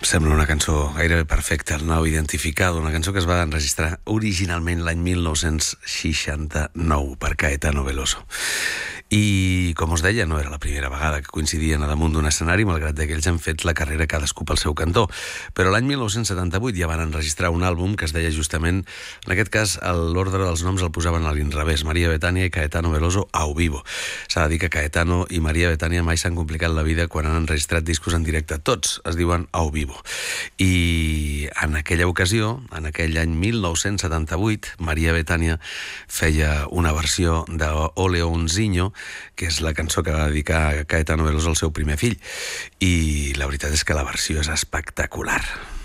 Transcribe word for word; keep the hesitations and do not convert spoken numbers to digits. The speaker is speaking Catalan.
Sembla una cançó gairebé perfecta, el nou identificado, una cançó que es va enregistrar originalment l'any mil nou-cents seixanta-nou per Caetano Veloso. I, com us deia, no era la primera vegada que coincidien a damunt d'un escenari, malgrat que ells han fet la carrera cadascú pel seu cantó. Però l'any mil nou-cents setanta-vuit ja van enregistrar un àlbum que es deia justament, en aquest cas, l'ordre dels noms el posaven a l'inrevés, María Betania i Caetano Veloso au vivo. S'ha de dir que Caetano i María Betania mai s'han complicat la vida quan han enregistrat discos en directe. Tots es diuen au vivo. I en aquella ocasió, en aquell any mil nou-cents setanta-vuit, María Betania feia una versió de O Leonzinho, que és la cançó que va dedicar Caetano Veloso al seu primer fill. I la veritat és que la versió és espectacular.